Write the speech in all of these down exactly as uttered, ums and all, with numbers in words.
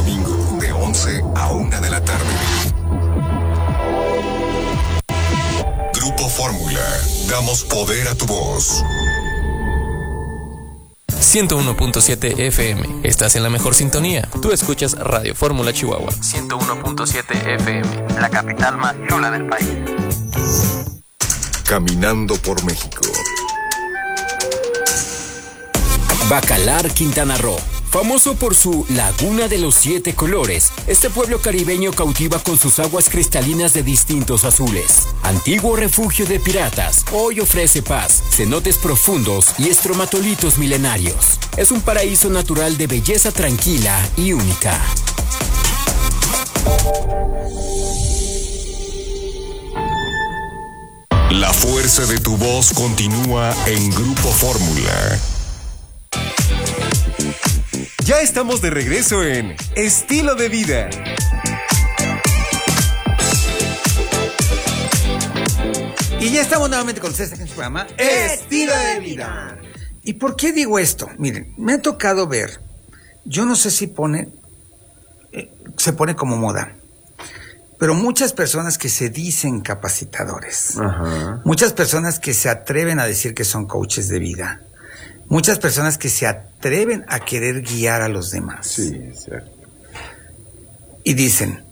domingo, de once a una de la tarde. Grupo Fórmula. Damos poder a tu voz. ciento uno punto siete F M. Estás en la mejor sintonía. Tú escuchas Radio Fórmula Chihuahua. ciento uno punto siete F M. La capital más chula del país. Caminando por México. Bacalar, Quintana Roo. Famoso por su Laguna de los Siete Colores, este pueblo caribeño cautiva con sus aguas cristalinas de distintos azules. Antiguo refugio de piratas, hoy ofrece paz, cenotes profundos y estromatolitos milenarios. Es un paraíso natural de belleza tranquila y única. La fuerza de tu voz continúa en Grupo Fórmula. Ya estamos de regreso en Estilo de Vida. Y ya estamos nuevamente con ustedes en su programa Estilo de Vida. ¿Y por qué digo esto? Miren, me ha tocado ver, yo no sé si pone, eh, se pone como moda, pero muchas personas que se dicen capacitadores, Ajá. muchas personas que se atreven a decir que son coaches de vida, muchas personas que se atreven a querer guiar a los demás. Sí, es cierto. Y dicen,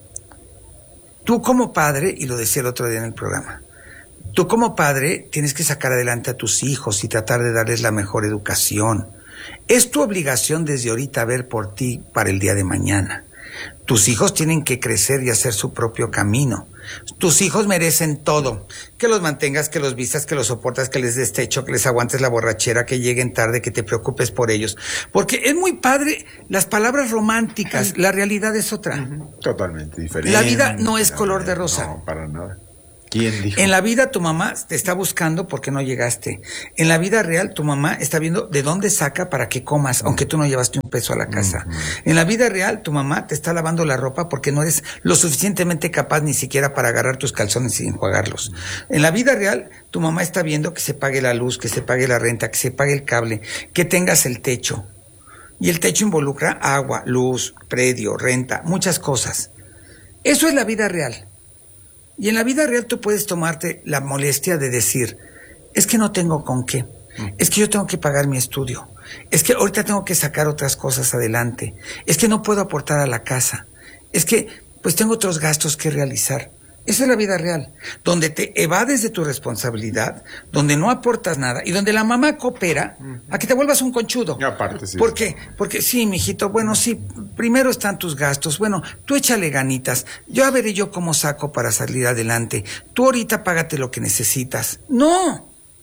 tú como padre, y lo decía el otro día en el programa, tú como padre tienes que sacar adelante a tus hijos y tratar de darles la mejor educación. Es tu obligación desde ahorita ver por ti para el día de mañana. Tus hijos tienen que crecer y hacer su propio camino. Tus hijos merecen todo. Que los mantengas, que los vistas, que los soportas, que les des techo, que les aguantes la borrachera, que lleguen tarde, que te preocupes por ellos. Porque es muy padre las palabras románticas, la realidad es otra. Totalmente diferente. La vida no es color de rosa. No, para nada. ¿Quién dijo? En la vida tu mamá te está buscando porque no llegaste. En la vida real tu mamá está viendo de dónde saca para que comas, aunque tú no llevaste un peso a la casa. Uh-huh. En la vida real tu mamá te está lavando la ropa porque no eres lo suficientemente capaz ni siquiera para agarrar tus calzones y enjuagarlos. Uh-huh. En la vida real tu mamá está viendo que se pague la luz, que se pague la renta, que se pague el cable, que tengas el techo. Y el techo involucra agua, luz, predio, renta, muchas cosas. Eso es la vida real. Y en la vida real tú puedes tomarte la molestia de decir, es que no tengo con qué, es que yo tengo que pagar mi estudio, es que ahorita tengo que sacar otras cosas adelante, es que no puedo aportar a la casa, es que pues tengo otros gastos que realizar. Esa es la vida real, donde te evades de tu responsabilidad, donde no aportas nada y donde la mamá coopera a que te vuelvas un conchudo. Y aparte, sí. ¿Por qué? Porque sí, mijito, bueno, sí, primero están tus gastos, bueno, tú échale ganitas, yo a veré yo cómo saco para salir adelante, tú ahorita págate lo que necesitas. ¡No!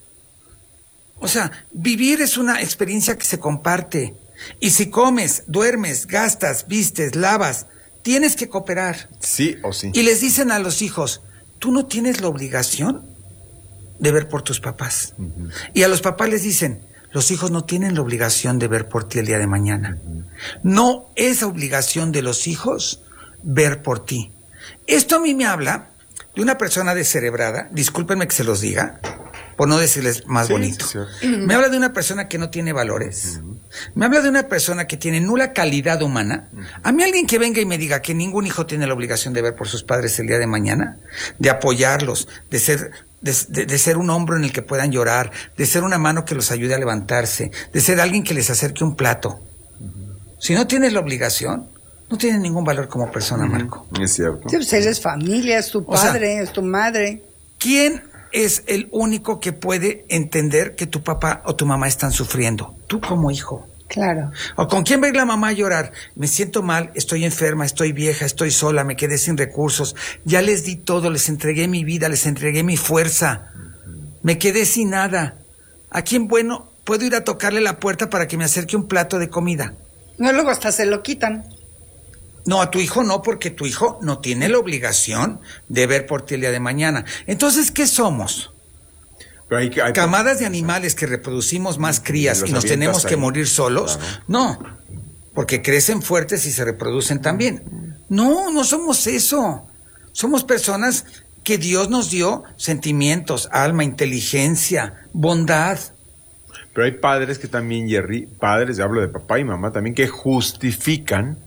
O sea, vivir es una experiencia que se comparte. Y si comes, duermes, gastas, vistes, lavas, tienes que cooperar. Sí o sí. Y les dicen a los hijos, tú no tienes la obligación de ver por tus papás. Uh-huh. Y a los papás les dicen, los hijos no tienen la obligación de ver por ti el día de mañana. Uh-huh. No es obligación de los hijos ver por ti. Esto a mí me habla de una persona descerebrada, discúlpenme que se los diga, por no decirles más sí, bonito. Sí, sí. Me habla de una persona que no tiene valores. Uh-huh. Me habla de una persona que tiene nula calidad humana. Uh-huh. A mí alguien que venga y me diga que ningún hijo tiene la obligación de ver por sus padres el día de mañana, de apoyarlos, de ser, de, de, de ser un hombro en el que puedan llorar, de ser una mano que los ayude a levantarse, de ser alguien que les acerque un plato. Uh-huh. Si no tienes la obligación, no tienes ningún valor como persona, uh-huh. Marco. Es cierto. Sí, pues eres familia, es tu padre, o sea, es tu madre. ¿Quién es el único que puede entender que tu papá o tu mamá están sufriendo? Tú como hijo. Claro. ¿O con quién va a ir la mamá a llorar? Me siento mal, estoy enferma, estoy vieja, estoy sola, me quedé sin recursos. Ya les di todo, les entregué mi vida, les entregué mi fuerza. Me quedé sin nada. ¿A quién, bueno, puedo ir a tocarle la puerta para que me acerque un plato de comida? No, luego hasta se lo quitan. No, a tu hijo no, porque tu hijo no tiene la obligación de ver por ti el día de mañana. Entonces, ¿qué somos? Pero hay, hay ¿Camadas de animales que reproducimos más crías y, y nos tenemos ahí que morir solos? Claro. No, porque crecen fuertes y se reproducen también. No, no somos eso. Somos personas que Dios nos dio sentimientos, alma, inteligencia, bondad. Pero hay padres que también, Jerry, padres, hablo de papá y mamá también, que justifican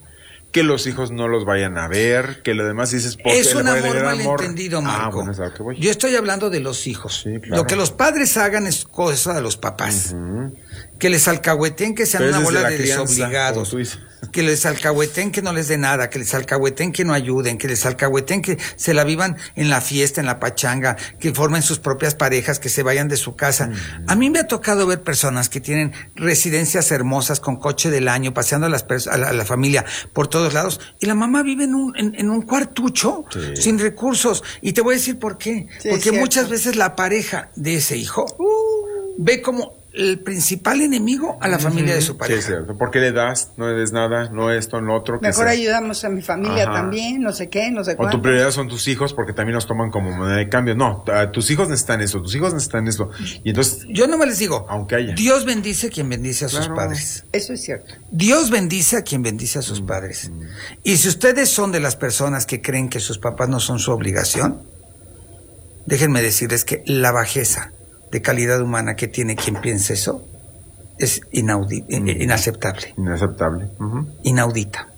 que los hijos no los vayan a ver, que lo demás dices porque es un le voy a amor dar amor. malentendido, Marco. Ah, bueno, es a lo que voy. Yo estoy hablando de los hijos. Sí, claro. Lo que los padres hagan es cosa de los papás. Ujú. Que les alcahueten, que sean Pero una es desde bola la de crianza, desobligados. como tú dices. Que les alcahueten, que no les dé nada. Que les alcahueten, que no ayuden. Que les alcahueten, que se la vivan en la fiesta, en la pachanga. Que formen sus propias parejas, que se vayan de su casa. Mm. A mí me ha tocado ver personas que tienen residencias hermosas con coche del año, paseando a, las a, la, a la familia por todos lados. Y la mamá vive en un, en, en un cuartucho, sí, sin recursos. Y te voy a decir por qué. Sí, porque muchas veces la pareja de ese hijo uh. ve como el principal enemigo a la familia de su pareja. Sí, es cierto. ¿Por qué le das? No le des nada, no esto, no otro. Mejor sea. ayudamos a mi familia Ajá. también, no sé qué, no sé cuánto. O tu prioridad son tus hijos porque también los toman como moneda de cambio. No, tus hijos necesitan esto, tus hijos necesitan esto. Y entonces, yo no me les digo, aunque haya. Dios bendice a quien bendice a claro. sus padres. Eso es cierto. Dios bendice a quien bendice a sus mm, padres. Mm. Y si ustedes son de las personas que creen que sus papás no son su obligación, déjenme decirles que la bajeza de calidad humana que tiene quien piensa eso es inaudi- mm. inaceptable. Inaceptable. Uh-huh. Inaudita.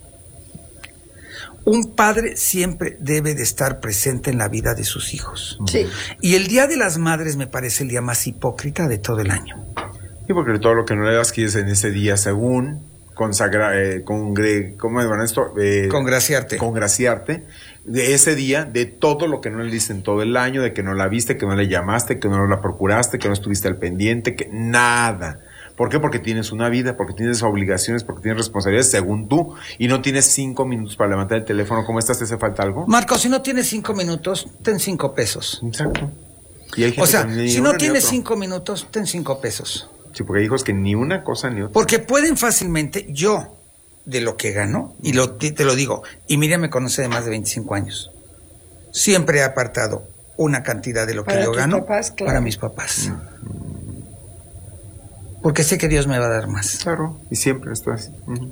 Un padre siempre debe de estar presente en la vida de sus hijos. Sí. Y el Día de las Madres me parece el día más hipócrita de todo el año. Sí, porque todo lo que no le das quieres en ese día según consagrar, eh, congre, ¿cómo es esto? Eh, congraciarte. Congraciarte de ese día, de todo lo que no le diste en todo el año, de que no la viste, que no le llamaste, que no la procuraste, que no estuviste al pendiente, que nada. ¿Por qué? Porque tienes una vida, porque tienes obligaciones, porque tienes responsabilidades según tú y no tienes cinco minutos para levantar el teléfono. ¿Cómo estás? ¿Te hace falta algo? Marco, si no tienes cinco minutos, ten cinco pesos. Exacto. Y hay gente o sea, que ni si uno, no tienes otro. cinco minutos, ten cinco pesos. Sí, porque hay hijos que ni una cosa ni otra. Porque pueden fácilmente, yo, de lo que gano, y lo, te lo digo, y Miriam me conoce de más de veinticinco años, siempre he apartado una cantidad de lo que para yo gano papás, claro. para mis papás. Mm. Porque sé que Dios me va a dar más. Claro, y siempre estás. Uh-huh.